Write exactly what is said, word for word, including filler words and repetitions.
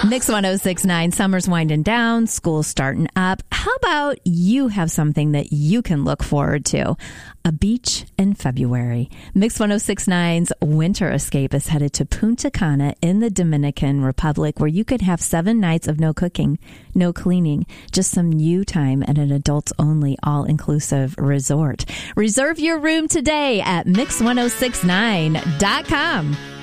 Mix one oh six point nine, summer's winding down, school's starting up. How about you have something that you can look forward to? A beach in February. Mix one oh six point nine's Winter Escape is headed to Punta Cana in the Dominican Republic, where you could have seven nights of no cooking, no cleaning, just some you time at an adults-only all-inclusive resort. Reserve your room today at mix one oh six nine dot com.